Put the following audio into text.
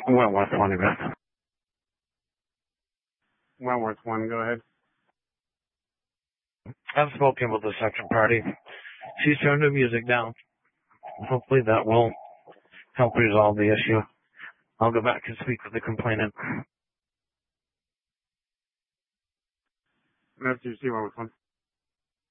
Wentworth 1, Augusta. Wentworth 1, go ahead. I've spoken with the section party. She's turned her music down. Hopefully that will help resolve the issue. I'll go back and speak with the complainant. That's your C1 with 1.